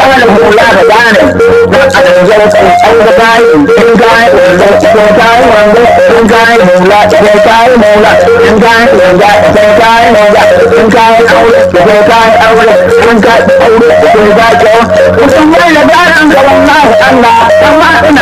gane hula ka gane na a dangar tsantsau da kayi in kayi wanda ko kayi wanda in kayi hula ko kayi hula in kayi wanda ko kayi wanda in kayi aure ko kayi aure in kayi aure ko kayi kyau mutum mai da garan ga wallahi Allah amma ina